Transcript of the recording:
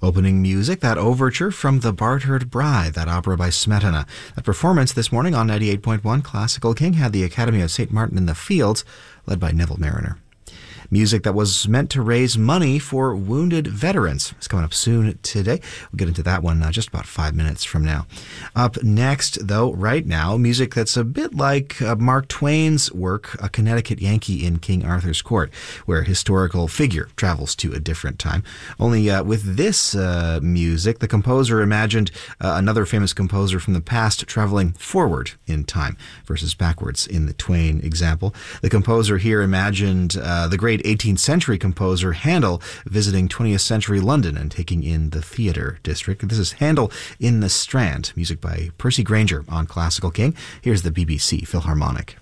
Opening music, that overture from The Bartered Bride, that opera by Smetana. That performance this morning on 98.1 Classical King had the Academy of St. Martin in the Fields, led by Neville Mariner. Music that was meant to raise money for wounded veterans is coming up soon today. We'll get into that one just about 5 minutes from now. Up next, though, right now, music that's a bit like Mark Twain's work, A Connecticut Yankee in King Arthur's Court, where a historical figure travels to a different time. Only with this music, the composer imagined another famous composer from the past traveling forward in time versus backwards in the Twain example. The composer here imagined the great 18th century composer Handel visiting 20th century London and taking in the theatre district. This is Handel in the Strand, music by Percy Grainger on Classical King. Here's the BBC Philharmonic.